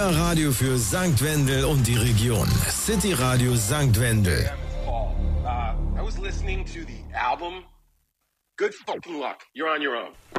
Euer Radio für St. Wendel und die Region. City Radio St. Wendel. I was listening to the album. Good fucking luck. You're on your own.